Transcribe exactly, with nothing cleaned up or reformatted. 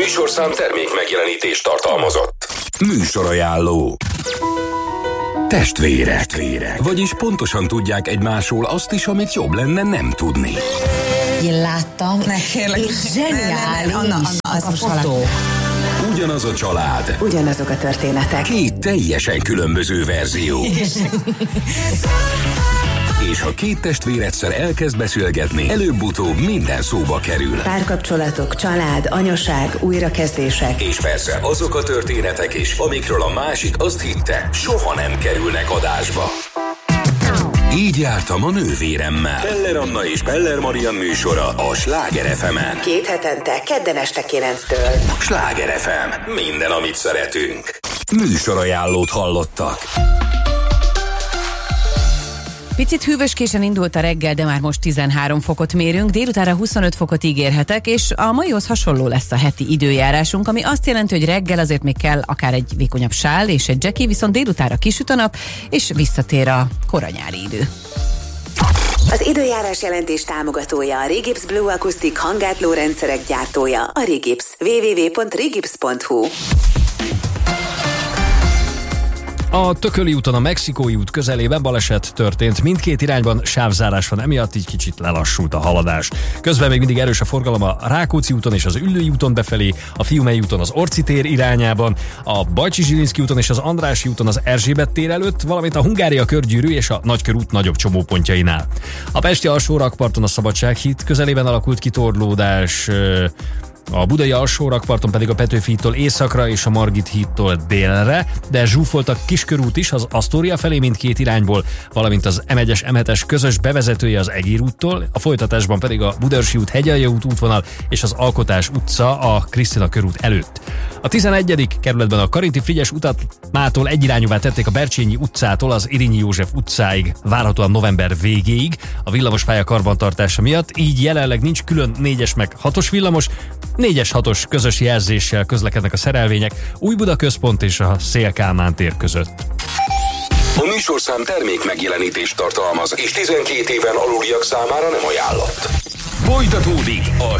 műsorszám termék megjelenítést tartalmazott. Műsorajánló. Testvérek. Testvérek. Vagyis pontosan tudják egymásról azt is, amit jobb lenne nem tudni. Én láttam, ne, kérlek, és zseniális Anna, Anna, az a fotó. Ugyanaz a család. Ugyanazok a történetek. Két teljesen különböző verzió. És ha két testvér egyszer elkezd beszélgetni, előbb-utóbb minden szóba kerül. Párkapcsolatok, család, anyaság, újrakezdések. És persze azok a történetek is, amikről a másik azt hitte, soha nem kerülnek adásba. Így jártam a nővéremmel. Peller Anna és Peller Marian műsora a Sláger ef emen. Két hetente, kedden este kilenctől. Sláger ef em. Minden, amit szeretünk. Műsorajánlót hallottak. Picit hűvöskésen indult a reggel, de már most tizenhárom fokot mérünk, délutánra huszonöt fokot ígérhetek, és a maihoz hasonló lesz a heti időjárásunk, ami azt jelenti, hogy reggel azért még kell akár egy vékonyabb sál és egy dzseki, viszont délutánra kisüt a nap, és visszatér a koranyári idő. Az időjárás jelentés támogatója a Regips Blue Acoustic hangátló rendszerek gyártója, a Regips. double-u double-u double-u pont regips pont hu. A Tököli úton a Mexikói út közelében baleset történt. Mindkét irányban sávzárás van, emiatt így kicsit lelassult a haladás. Közben még mindig erős a forgalom a Rákóczi úton és az Üllői úton befelé, a Fiumei úton az Orci tér irányában, a Bajcsy-Zsilinszky úton és az Andrássy úton az Erzsébet tér előtt, valamint a Hungária körgyűrű és a Nagykörút nagyobb csomópontjainál. A pesti alsó rakparton a Szabadsághíd közelében alakult kitorlódás, a budai alsó rakparton pedig a Petőfi hídtól északra és a Margit hídtól délre, de zsúfolt a Kiskörút is az Asztória felé mindkét irányból, valamint az em egyes em hetes közös bevezetője az Egér úttól, a folytatásban pedig a Budaörsi út, Hegyalja út útvonal és az Alkotás utca a Krisztina körút előtt. A tizenegyedik kerületben a Karinti Frigyes utat mától egyirányúvá tették a Bercsényi utcától az Irényi József utcáig, várhatóan november végéig a villamospálya karbantartása miatt, így jelenleg nincs külön négyes meg hatos villamos, négyes hatos közös jelzéssel közlekednek a szerelvények Újbuda központ és a Széll-Kálmán tér között. A műsorszám termék megjelenítést tartalmaz, és tizenkét éven aluliak számára nem ajánlott. Folytatódik a